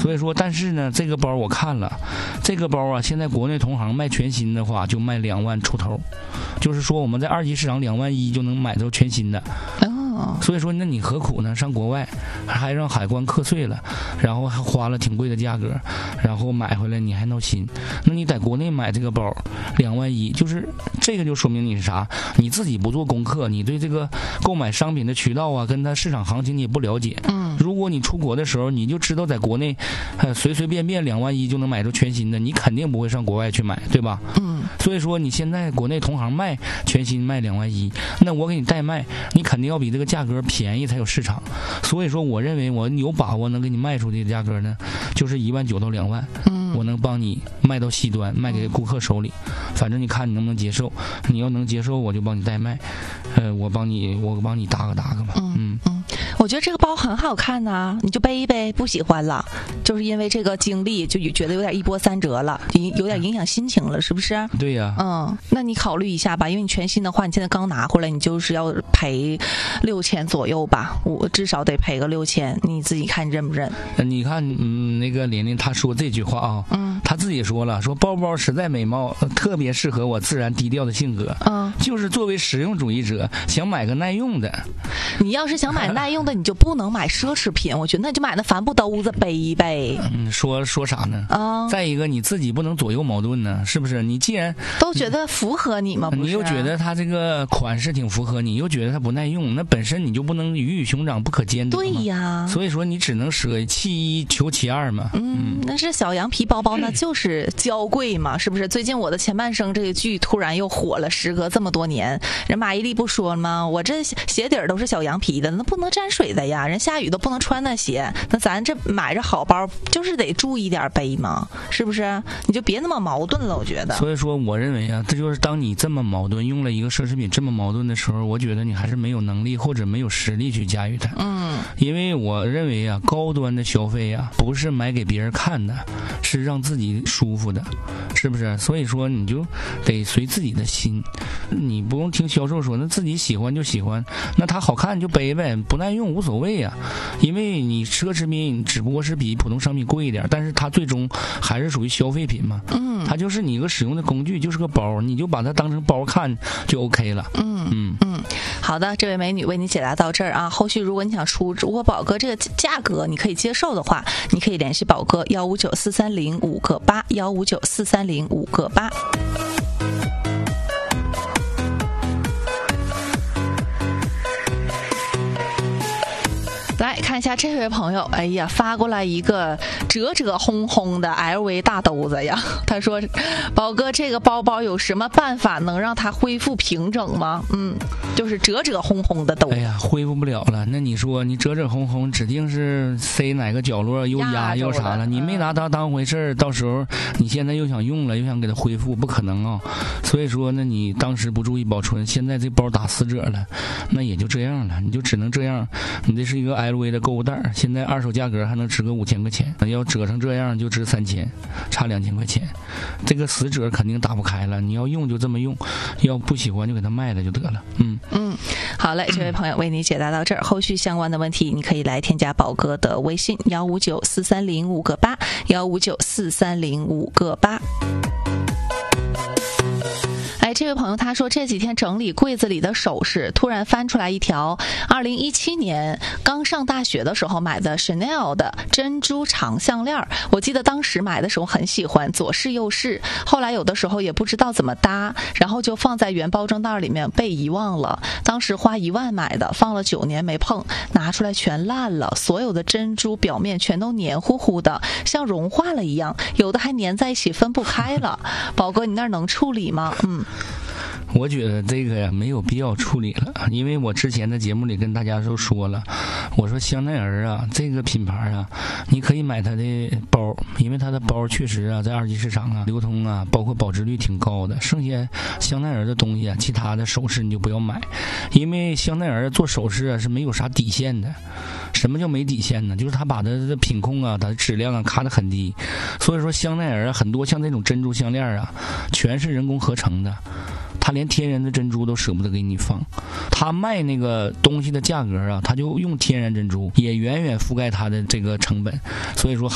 所以说，但是呢，这个包我看了，这个包啊，现在国内同行卖全新的话就卖2万出头，就是说我们在二级市场2万1就能买到全新的。所以说，那你何苦呢？上国外还让海关课税了，然后还花了挺贵的价格，然后买回来你还闹心。那你在国内买这个包2万1，就是这个就说明你是啥？你自己不做功课，你对这个购买商品的渠道啊，跟它市场行情你也不了解。如果你出国的时候，你就知道在国内，随随便便2万1就能买到全新的，你肯定不会上国外去买，对吧？所以说你现在国内同行卖全新卖2万1，那我给你代卖，你肯定要比这个价格便宜才有市场。所以说我认为我有把握能给你卖出去的价格呢，就是1万9到2万，我能帮你卖到细端，卖给顾客手里。反正你看你能不能接受，你要能接受我就帮你代卖，我帮你搭个吧。 我觉得这个包很好看呐，你就背一背，不喜欢了，就是因为这个经历就觉得有点一波三折了，有点影响心情了，是不是？ 对呀。 那你考虑一下吧，因为你全新的话，你现在刚拿回来，你就是要赔6000左右吧，我至少得赔个6000，你自己看认不认？ 你看，那个琳琳她说这句话啊，她自己说了，说包包实在美貌，特别适合我自然低调的性格，就是作为实用主义者，想买个耐用的。 你要是想买耐用的，你就不能买奢侈品，我觉得那就买那帆布兜子背一背。 说啥呢？再一个你自己不能左右矛盾呢，是不是？你既然都觉得符合你吗？ 你又觉得它这个款式挺符合你，又觉得它不耐用，那本身你就不能鱼与熊掌不可兼得。 对呀， 所以说你只能舍弃一求其二嘛。 那是小羊皮包包，那就是娇贵嘛，是不是？最近我的前半生这个剧突然又火了，时隔这么多年，人马伊琍不说了吗？我这鞋底都是小羊皮的，那不能沾水的呀，人下雨都不能穿那鞋，那咱这买着好包就是得注意点背嘛，是不是？你就别那么矛盾了，我觉得。 所以说我认为啊，这就是当你这么矛盾，用了一个奢侈品这么矛盾的时候，我觉得你还是没有能力或者没有实力去驾驭它。因为我认为啊，高端的消费啊，不是买给别人看的，是让自己舒服的，是不是？所以说你就得随自己的心，你不用听销售说，那自己喜欢就喜欢，那它好看就背呗，不耐用无所谓呀。因为你奢侈品只不过是比普通商品贵一点，但是它最终还是属于消费品嘛。它就是你一个使用的工具，就是个包，你就把它当成包看就 OK 了。 好的，这位美女为你解答到这儿啊。后续如果你想出，如果宝哥这个价格你可以接受的话，你可以联系宝哥1594305个8，1594305个8。来看一下这位朋友，哎呀，发过来一个折折烘烘的 LV 大兜子呀。他说：“宝哥，这个包包有什么办法能让它恢复平整吗？”就是折折烘烘的兜。 哎呀，恢复不了了。那你说你折折烘烘，指定是塞哪个角落又压又啥了？你没拿它当回事儿，到时候你现在又想用了，又想给它恢复，不可能啊。所以说，那你当时不注意保存，现在这包打死折了，那也就这样了，你就只能这样。你这是一个LV 的购物袋，现在二手价格还能值个5000块钱，要折成这样就值3000，差2000块钱。这个死折肯定打不开了，你要用就这么用，要不喜欢就给它卖了就得了。 好嘞，这位朋友为你解答到这儿，后续相关的问题你可以来添加宝哥的微信1594305个8，1594305个8。这位朋友他说，这几天整理柜子里的首饰，突然翻出来一条2017年刚上大学的时候买的 Chanel 的珍珠长项链。我记得当时买的时候很喜欢，左试右试，后来有的时候也不知道怎么搭，然后就放在原包装袋里面被遗忘了。当时花1万买的，放了9年没碰，拿出来全烂了，所有的珍珠表面全都黏糊糊的，像融化了一样，有的还粘在一起分不开了。宝哥，你那儿能处理吗？ 我觉得这个呀没有必要处理了，因为我之前的节目里跟大家都说了，我说香奈儿啊这个品牌啊，你可以买它的包，因为它的包确实啊在二级市场啊流通啊，包括保值率挺高的。剩下香奈儿的东西啊，其他的首饰你就不要买，因为香奈儿做首饰啊是没有啥底线的。什么叫没底线呢？就是他把它的品控啊，它的质量啊卡得很低。所以说香奈儿啊很多像这种珍珠项链啊，全是人工合成的。他连天然的珍珠都舍不得给你放，他卖那个东西的价格啊，他就用天然珍珠，也远远覆盖他的这个成本。所以说